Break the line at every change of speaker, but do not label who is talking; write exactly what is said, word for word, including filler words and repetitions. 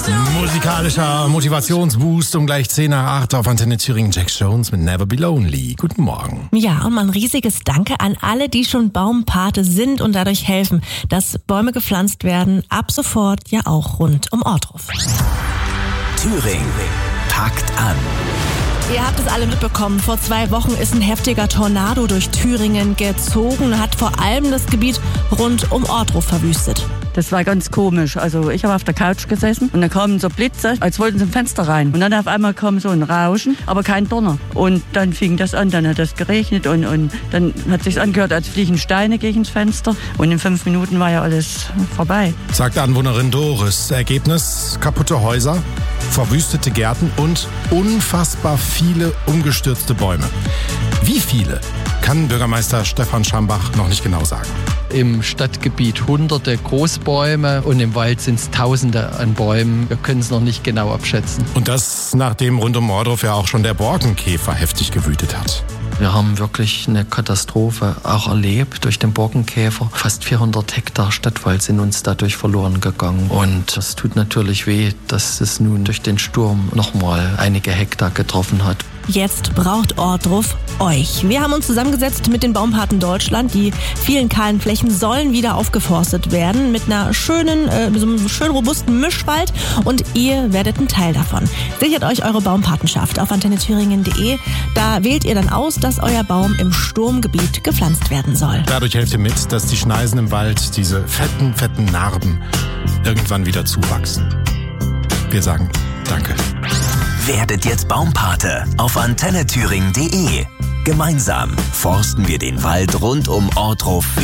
Musikalischer Motivationsboost um gleich zehn nach acht auf Antenne Thüringen. Jack Jones mit Never Be Lonely. Guten Morgen.
Ja, und mal ein riesiges Danke an alle, die schon Baumpate sind und dadurch helfen, dass Bäume gepflanzt werden. Ab sofort ja auch rund um Ortruf.
Thüringen packt an.
Ihr habt es alle mitbekommen, vor zwei Wochen ist ein heftiger Tornado durch Thüringen gezogen und hat vor allem das Gebiet rund um Ortruf verwüstet.
Das war ganz komisch. Also ich habe auf der Couch gesessen und dann kamen so Blitze, als wollten sie im Fenster rein. Und dann auf einmal kam so ein Rauschen, aber kein Donner. Und dann fing das an, dann hat das geregnet und, und dann hat es sich angehört, als fliegen Steine gegen das Fenster. Und in fünf Minuten war ja alles vorbei.
Sagt Anwohnerin Doris. Ergebnis: kaputte Häuser, verwüstete Gärten und unfassbar viele umgestürzte Bäume. Wie viele, kann Bürgermeister Stefan Schambach noch nicht genau sagen.
Im Stadtgebiet hunderte Großbäume und im Wald sind es tausende an Bäumen. Wir können es noch nicht genau abschätzen.
Und das, nachdem rund um Ohrdruf ja auch schon der Borkenkäfer heftig gewütet hat.
Wir haben wirklich eine Katastrophe auch erlebt durch den Borkenkäfer. Fast vierhundert Hektar Stadtwald sind uns dadurch verloren gegangen. Und es tut natürlich weh, dass es nun durch den Sturm nochmal einige Hektar getroffen hat.
Jetzt braucht Ohrdruf euch. Wir haben uns zusammengesetzt mit den Baumpaten Deutschland. Die vielen kahlen Flächen sollen wieder aufgeforstet werden mit einer schönen, äh, so einem schön robusten Mischwald. Und ihr werdet ein Teil davon. Sichert euch eure Baumpatenschaft auf antenne thüringen punkt de. Da wählt ihr dann aus, dass euer Baum im Sturmgebiet gepflanzt werden soll.
Dadurch helft ihr mit, dass die Schneisen im Wald, diese fetten, fetten Narben, irgendwann wieder zuwachsen. Wir sagen Danke.
Werdet jetzt Baumpate auf antenne thüringen punkt de. Gemeinsam forsten wir den Wald rund um Ohrdruf